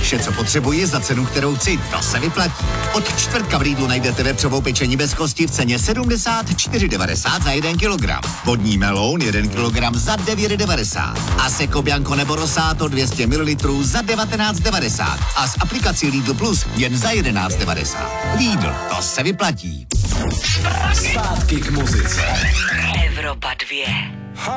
Vše, co potřebuji za cenu, kterou chci, to se vyplatí. Od čtvrtka v Lidlu najdete vepřovou pečení bez kosti v ceně 74,90 za 1 kilogram. Vodní meloun 1 kilogram za 9,90. A Seko Bianco nebo Rosato 200 ml za 19,90. A s aplikací Lidl Plus jen za 11,90. Lidl, to se vyplatí. Zpátky k muzice. Evropa 2.